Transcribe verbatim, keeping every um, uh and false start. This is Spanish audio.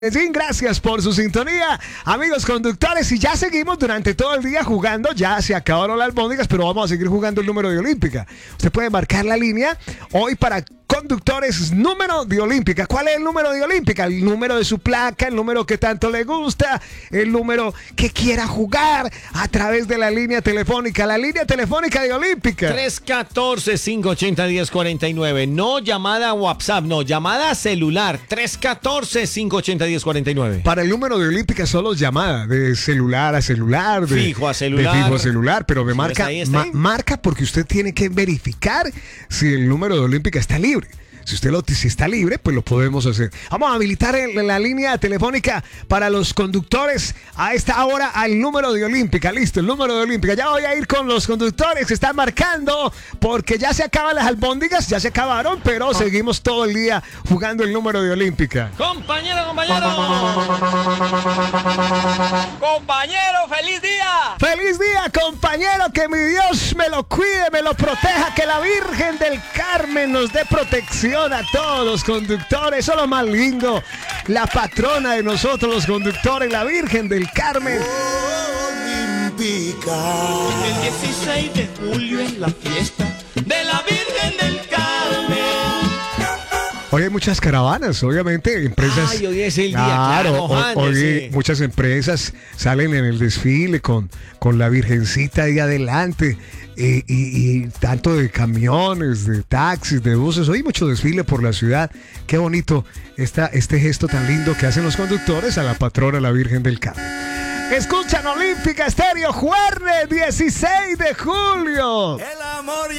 Sí, gracias por su sintonía, amigos conductores, y ya seguimos durante todo el día jugando. Ya se acabaron las albóndigas, pero vamos a seguir jugando el número de Olímpica. Usted puede marcar la línea hoy para conductores número de Olímpica. ¿Cuál es el número de Olímpica? El número de su placa, el número que tanto le gusta, el número que quiera jugar a través de la línea telefónica. La línea telefónica de Olímpica. tres uno cuatro, cinco ocho cero, uno cero cuatro nueve. No llamada WhatsApp, no, llamada celular. tres uno cuatro, cinco ocho cero, uno cero cuatro nueve. Para el número de Olímpica solo llamada, de celular a celular, de fijo a celular. De fijo a celular, pero me marca, Está ahí, está ahí. ma- marca porque usted tiene que verificar si el número de Olímpica está libre. Si usted lo si está libre, pues lo podemos hacer. Vamos a habilitar el, la línea telefónica para los conductores a esta hora al número de Olímpica. Listo, el número de Olímpica. Ya voy a ir con los conductores que están marcando porque ya se acaban las albóndigas, ya se acabaron, pero seguimos todo el día jugando el número de Olímpica. Compañero, compañero. Compañero, feliz día. ¡Feliz día, compañero! Que mi Dios me lo cuide, me lo proteja. Que la Virgen del Carmen nos dé protección a todos los conductores. Eso es lo más lindo. La patrona de nosotros, los conductores, la Virgen del Carmen. Olímpica. El dieciséis de julio es la fiesta de la Virgen del Carmen. Hoy hay muchas caravanas, obviamente, empresas. Ay, hoy es el día, Claro, claro, ho- Johannes, hoy sí. muchas empresas salen en el desfile con, con la Virgencita ahí adelante. Y, y- y tanto de camiones, de taxis, de buses. Hoy hay mucho desfile por la ciudad. Qué bonito esta, este gesto tan lindo que hacen los conductores a la patrona, la Virgen del Carmen. Escuchan Olímpica Estéreo, jueves dieciséis de julio. El amor